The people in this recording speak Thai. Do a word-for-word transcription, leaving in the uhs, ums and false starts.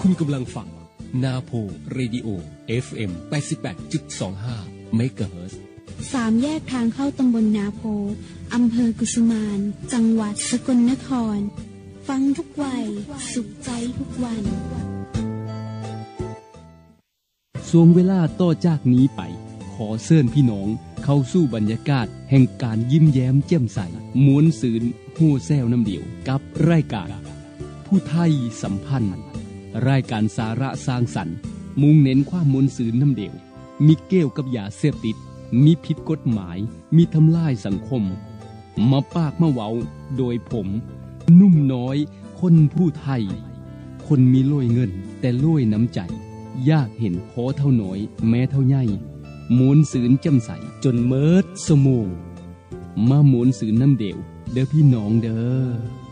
คุณกำลังฟังนาโพเรดิโอ เอฟ เอ็ม แปดสิบแปดจุดสองห้า เมกะเฮิรตซ์สามแยกทางเข้าตำบลนาโพอำเภอกุสุมานจังหวัดสกลนครฟังทุกวัยสุขใจทุกวันช่วงเวลาต่อจากนี้ไปขอเชิญพี่น้องเข้าสู่บรรยากาศแห่งการยิ้มแย้มแจ่มใสม้วนซื่นฮู้แซวน้ำเดียวกับรายการผู้ไทยสัมพันธ์รายการสาระสร้างสรรค์มุ่งเน้นความม้วนซื่นน้ำเดียวมีเกี่ยวกับยาเสพติดมีผิดกฎหมายมีทำลายสังคมมาปากมาเว้าโดยผมนุ่มน้อยคนผู้ไทยคนมีโล่ยเงินแต่โล่ยน้ำใจอยากเห็นพอเท่าน้อยแม้เท่าใหญ่ม้วนซื่นแจ่มใสจนเมิดสมองมาม้วนซื่นน้ำเดียวเด้อพี่น้องเด้อ